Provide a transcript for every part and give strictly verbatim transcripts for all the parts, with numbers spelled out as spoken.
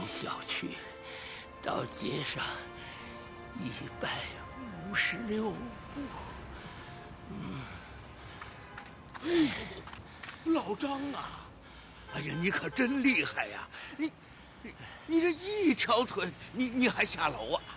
小区到街上一百五十六步。嗯， 哎，老张啊，哎呀，你可真厉害呀！你，你，你这一条腿，你你还下楼啊？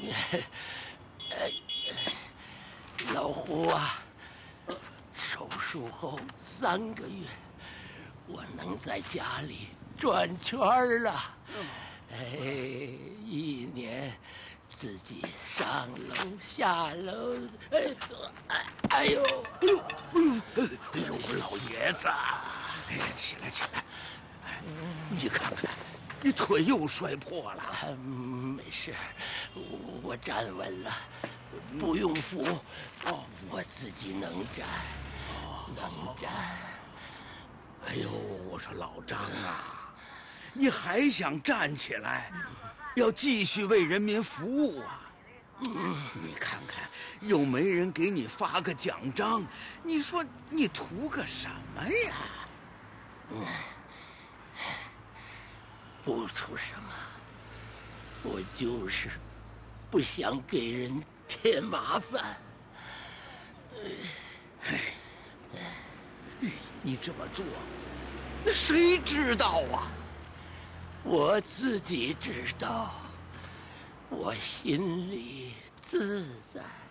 老胡啊，手术后三个月，我能在家里转圈了。哎，一年自己上楼下楼，哎，哎呦， 哎呦，哎呦，哎呦，我老爷子，哎呀，起来起来，哎，你看看，你腿又摔破了。 没事，我站稳了，不用扶，哦，我自己能站，能站。 哎呦，我说老张啊，你还想站起来，要继续为人民服务啊？嗯，你看看，又没人给你发个奖章，你说你图个什么呀？ 嗯，不图什么，我就是不想给人添麻烦。 哎，你这么做，谁知道啊？ 我自己知道，我心里自在。